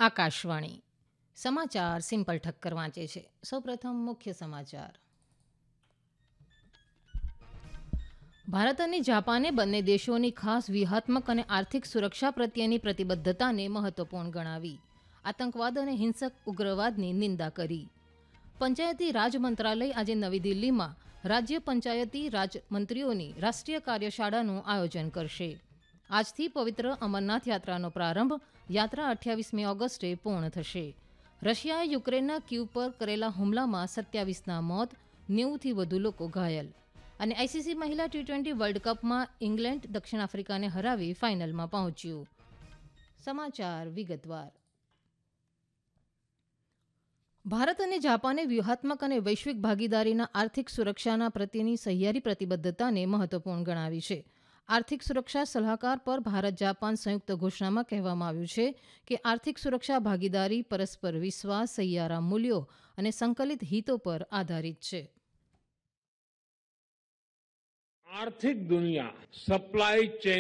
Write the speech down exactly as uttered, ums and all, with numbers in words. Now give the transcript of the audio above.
આકાશવાણી સમાચાર સિમ્પલ ઠક્કર વાંચે છે. સૌપ્રથમ મુખ્ય સમાચાર. ભારત અને જાપાને બંને દેશોની ખાસ વ્યૂહાત્મક અને આર્થિક સુરક્ષા પ્રત્યેની પ્રતિબદ્ધતાને મહત્વપૂર્ણ ગણાવી આતંકવાદ અને હિંસક ઉગ્રવાદની નિંદા કરી. પંચાયતી રાજ મંત્રાલય આજે નવી દિલ્હીમાં રાજ્ય પંચાયતી રાજ મંત્રીઓની રાષ્ટ્રીય કાર્યશાળાનું આયોજન કરશે. આજથી પવિત્ર અમરનાથ યાત્રાનો પ્રારંભ. યાત્રા અઠ્યાવીસમી ઓગસ્ટે પૂર્ણ થશે. રશિયાએ યુક્રેનના કીવ પર કરેલા હુમલામાં સત્યાવીસના મોત, નેવુંથી વધુ લોકો ઘાયલ. અને આઈસીસી મહિલા ટી ટ્વેન્ટી વર્લ્ડ કપમાં ઇંગ્લેન્ડ દક્ષિણ આફ્રિકાને હરાવી ફાઇનલમાં પહોંચ્યું. સમાચાર વિગતવાર. ભારત અને જાપાને વ્યૂહાત્મક અને વૈશ્વિક ભાગીદારીના આર્થિક સુરક્ષાના પ્રત્યેની સહિયારી પ્રતિબદ્ધતાને મહત્વપૂર્ણ ગણાવી છે. આર્થિક સુરક્ષા સલાહકાર પર ભારત જાપાન સંયુક્ત ઘોષણામાં કહેવામાં આવ્યું છે કે આર્થિક સુરક્ષા ભાગીદારી પરસ્પર વિશ્વાસ, સહિયારા મૂલ્યો અને સંકલિત હિતો પર આધારિત છે. आर्थिक दुनिया सप्लाई चेन